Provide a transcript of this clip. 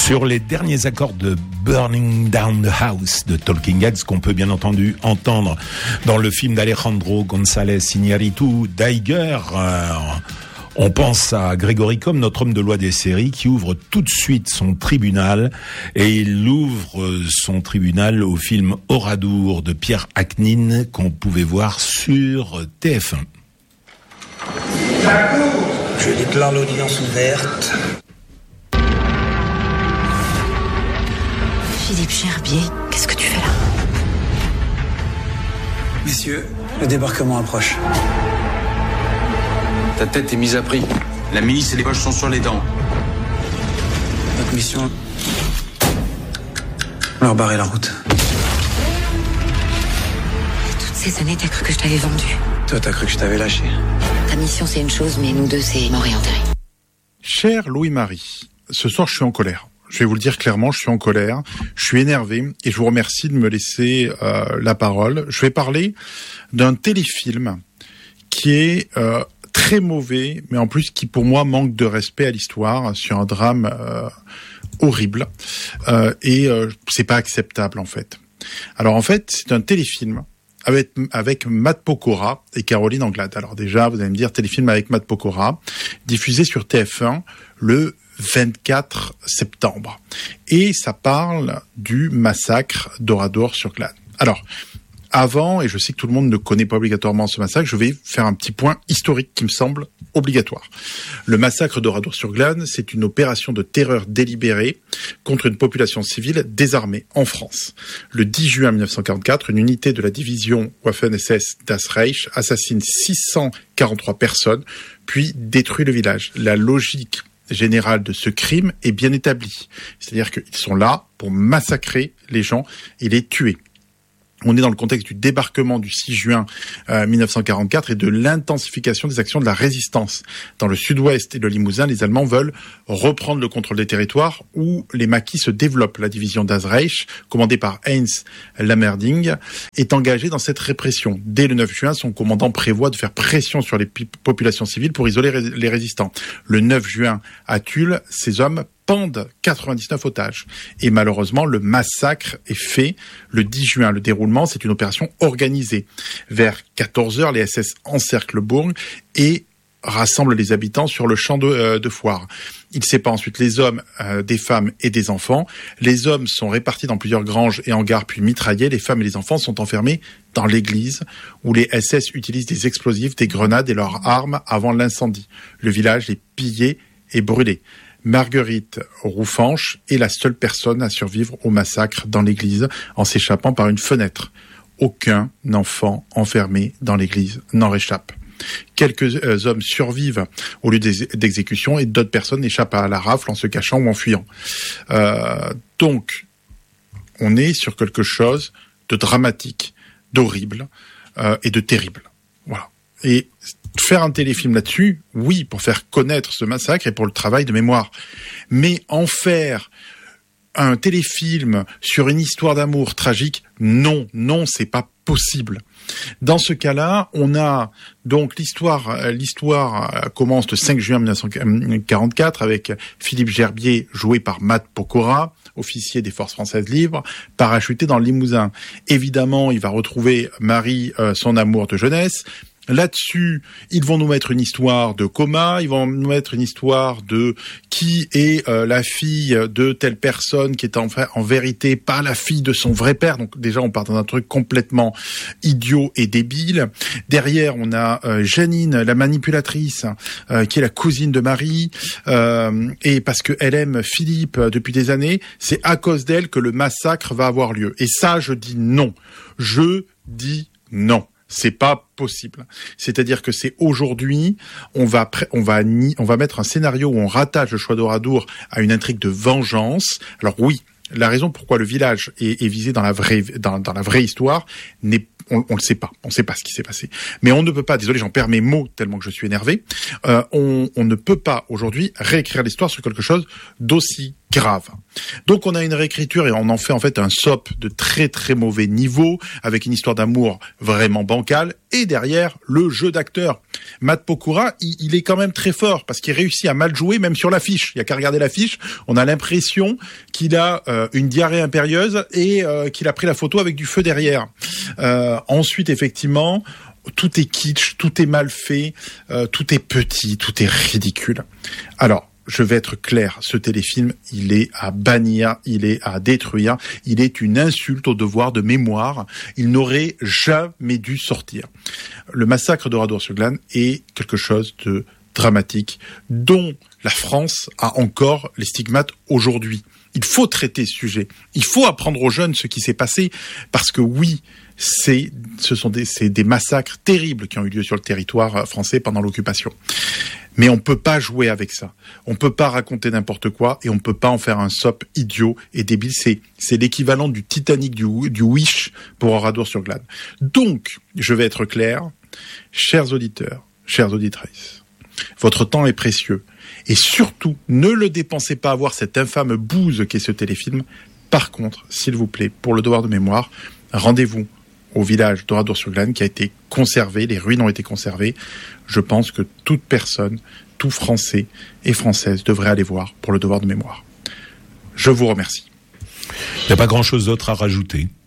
Sur les derniers accords de Burning Down the House de Talking Heads, qu'on peut bien entendu entendre dans le film d'Alejandro González Iñárritu, Daiger. On pense à Grégory Combes, notre homme de loi des séries, qui ouvre tout de suite son tribunal, et il ouvre son tribunal au film Oradour de Pierre Acnin, qu'on pouvait voir sur TF1. Je déclare l'audience ouverte. Philippe Gerbier, qu'est-ce que tu fais là? Messieurs, le débarquement approche. Ta tête est mise à prix. La milice et les poches sont sur les dents. Notre mission... leur barrer la route. Toutes ces années, t'as cru que je t'avais vendu. Toi, t'as cru que je t'avais lâché. Ta mission, c'est une chose, mais nous deux, c'est mort et enterré. Cher Louis-Marie, ce soir, je suis en colère. Je vais vous le dire clairement, je suis en colère, je suis énervé et je vous remercie de me laisser la parole. Je vais parler d'un téléfilm qui est très mauvais, mais en plus qui pour moi manque de respect à l'histoire sur un drame horrible et c'est pas acceptable en fait. Alors en fait, c'est un téléfilm avec Matt Pokora et Caroline Anglade. Alors déjà, vous allez me dire, téléfilm avec Matt Pokora, diffusé sur TF1 le 24 septembre. Et ça parle du massacre d'Oradour-sur-Glane. Alors, avant, et je sais que tout le monde ne connaît pas obligatoirement ce massacre, je vais faire un petit point historique qui me semble obligatoire. Le massacre d'Oradour-sur-Glane, c'est une opération de terreur délibérée contre une population civile désarmée en France. Le 10 juin 1944, une unité de la division Waffen-SS Das Reich assassine 643 personnes, puis détruit le village. La logique générale de ce crime est bien établie. C'est-à-dire qu'ils sont là pour massacrer les gens et les tuer. On est dans le contexte du débarquement du 6 juin 1944 et de l'intensification des actions de la résistance. Dans le sud-ouest et le Limousin, les Allemands veulent reprendre le contrôle des territoires où les maquis se développent. La division Das Reich, commandée par Heinz Lammerding, est engagée dans cette répression. Dès le 9 juin, son commandant prévoit de faire pression sur les populations civiles pour isoler les résistants. Le 9 juin, à Tulle, ces hommes pendent 99 otages. Et malheureusement, le massacre est fait le 10 juin. Le déroulement, c'est une opération organisée. Vers 14h, les SS encerclent le bourg et rassemblent les habitants sur le champ de foire. Ils séparent ensuite les hommes des femmes et des enfants. Les hommes sont répartis dans plusieurs granges et hangars puis mitraillés. Les femmes et les enfants sont enfermés dans l'église où les SS utilisent des explosifs, des grenades et leurs armes avant l'incendie. Le village est pillé et brûlé. Marguerite Roufanche est la seule personne à survivre au massacre dans l'église en s'échappant par une fenêtre. Aucun enfant enfermé dans l'église n'en réchappe. Quelques hommes survivent au lieu d'exécution et d'autres personnes échappent à la rafle en se cachant ou en fuyant. Donc, on est sur quelque chose de dramatique, d'horrible et de terrible. Voilà. Et faire un téléfilm là-dessus, oui, pour faire connaître ce massacre et pour le travail de mémoire. Mais en faire un téléfilm sur une histoire d'amour tragique, non, c'est pas possible. Dans ce cas-là, on a donc l'histoire commence le 5 juin 1944 avec Philippe Gerbier joué par Matt Pokora, officier des forces françaises libres, parachuté dans le Limousin. Évidemment, il va retrouver Marie, son amour de jeunesse. Là-dessus, ils vont nous mettre une histoire de coma, ils vont nous mettre une histoire de qui est la fille de telle personne qui est en vérité pas la fille de son vrai père. Donc déjà, on part dans un truc complètement idiot et débile. Derrière, on a Janine, la manipulatrice, qui est la cousine de Marie, et parce que elle aime Philippe depuis des années, c'est à cause d'elle que le massacre va avoir lieu. Et ça, je dis non. Je dis non. C'est pas possible. C'est-à-dire que c'est aujourd'hui, on va mettre un scénario où on rattache le choix d'Oradour à une intrigue de vengeance. Alors oui, la raison pourquoi le village est visé dans la vraie histoire on le sait pas. On sait pas ce qui s'est passé. Mais on ne peut pas, désolé, j'en perds mes mots tellement que je suis énervé. On ne peut pas aujourd'hui réécrire l'histoire sur quelque chose d'aussi grave. Donc on a une réécriture et on en fait en fait un soap de très très mauvais niveau, avec une histoire d'amour vraiment bancale, et derrière le jeu d'acteur. Matt Pokora, il est quand même très fort parce qu'il réussit à mal jouer même sur l'affiche. Il y a qu'à regarder l'affiche, on a l'impression qu'il a une diarrhée impérieuse et qu'il a pris la photo avec du feu derrière. Ensuite, effectivement, tout est kitsch, tout est mal fait, tout est petit, tout est ridicule. Alors, je vais être clair, ce téléfilm, il est à bannir, il est à détruire, il est une insulte au devoir de mémoire, il n'aurait jamais dû sortir. Le massacre de Oradour-sur-Glane est quelque chose de dramatique, dont la France a encore les stigmates aujourd'hui. Il faut traiter ce sujet, il faut apprendre aux jeunes ce qui s'est passé, parce que oui, c'est des massacres terribles qui ont eu lieu sur le territoire français pendant l'occupation. Mais on peut pas jouer avec ça. On peut pas raconter n'importe quoi et on peut pas en faire un soap idiot et débile. C'est l'équivalent du Titanic du Wish pour Oradour-sur-Glane. Donc, je vais être clair, chers auditeurs, chères auditrices, votre temps est précieux. Et surtout, ne le dépensez pas à voir cette infâme bouse qu'est ce téléfilm. Par contre, s'il vous plaît, pour le devoir de mémoire, rendez-vous au village d'Oradour-sur-Glane qui a été conservé, les ruines ont été conservées. Je pense que toute personne, tout Français et Française devrait aller voir pour le devoir de mémoire. Je vous remercie. Il n'y a pas grand-chose d'autre à rajouter.